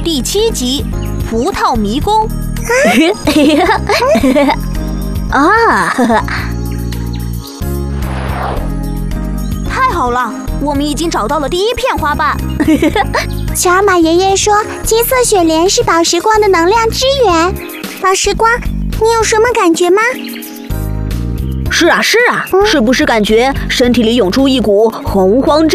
第7集《葡萄迷宫》。啊！太好了，我们已经找到了第1片花瓣。 小尔玛爷爷说，金色雪莲是宝石光的能量之源。宝石光，你有什么感觉吗？ 是啊，是不是感觉身体里涌出一股洪荒之